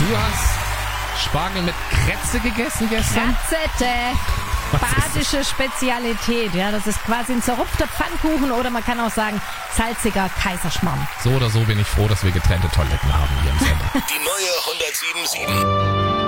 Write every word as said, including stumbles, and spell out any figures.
Du hast Spargel mit Kretze gegessen gestern? Kratzete. Badische Spezialität. Ja, das ist quasi ein zerrupfter Pfannkuchen oder man kann auch sagen salziger Kaiserschmarrn. So oder so bin ich froh, dass wir getrennte Toiletten haben hier im Sender. Die neue hundertsieben Komma sieben.